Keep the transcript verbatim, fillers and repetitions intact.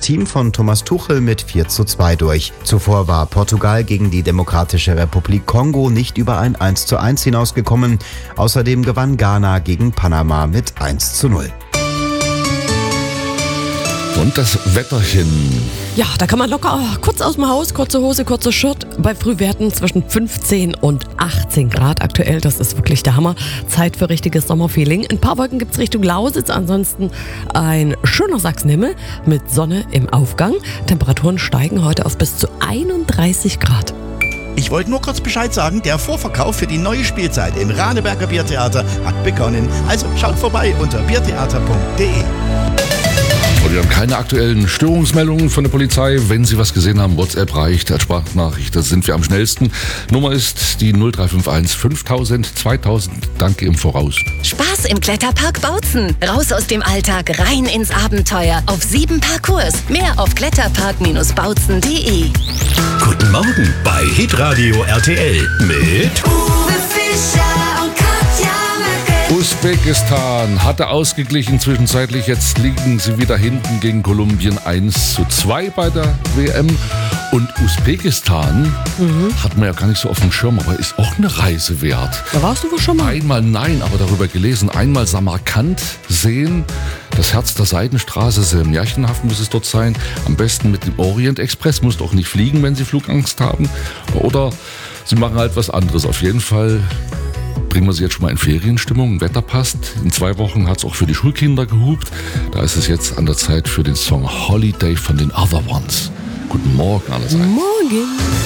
Team von Thomas Tuchel mit vier zu zwei durch. Zuvor war Portugal gegen die Demokratische Republik Kongo nicht über ein eins zu eins hinausgekommen. Außerdem gewann Ghana gegen Panama mit eins zu null. Und das Wetterchen. Ja, da kann man locker kurz aus dem Haus, kurze Hose, kurze Shirt. Bei Frühwerten zwischen fünfzehn und achtzehn Grad aktuell. Das ist wirklich der Hammer. Zeit für richtiges Sommerfeeling. Ein paar Wolken gibt es Richtung Lausitz. Ansonsten ein schöner Sachsenhimmel mit Sonne im Aufgang. Temperaturen steigen heute auf bis zu einunddreißig Grad. Ich wollte nur kurz Bescheid sagen, der Vorverkauf für die neue Spielzeit im Radeberger Biertheater hat begonnen. Also schaut vorbei unter biertheater punkt de. Und wir haben keine aktuellen Störungsmeldungen von der Polizei. Wenn Sie was gesehen haben, WhatsApp reicht, als Sprachnachricht, da sind wir am schnellsten. Nummer ist die null drei fünf eins fünftausend zweitausend. Danke im Voraus. Spaß im Kletterpark Bautzen. Raus aus dem Alltag, rein ins Abenteuer. Auf sieben Parcours. Mehr auf kletterpark Bindestrich bautzen punkt de. Guten Morgen bei Hitradio R T L mit Uwe Fischer und Katja Möcke. Usbekistan hatte ausgeglichen zwischenzeitlich. Jetzt liegen sie wieder hinten gegen Kolumbien eins zu zwei bei der W M. Und Usbekistan mhm. hat man ja gar nicht so auf dem Schirm, aber ist auch eine Reise wert. Da warst du wohl schon mal? Einmal nein, aber darüber gelesen. Einmal Samarkand sehen. Das Herz der Seidenstraße, sehr märchenhaft muss es dort sein. Am besten mit dem Orient Express. Musst auch nicht fliegen, wenn Sie Flugangst haben. Oder Sie machen halt was anderes. Auf jeden Fall bringen wir Sie jetzt schon mal in Ferienstimmung. Wetter passt. In zwei Wochen hat es auch für die Schulkinder gehupt. Da ist es jetzt an der Zeit für den Song Holiday von den Other Ones. Guten Morgen allerseits. Morgen.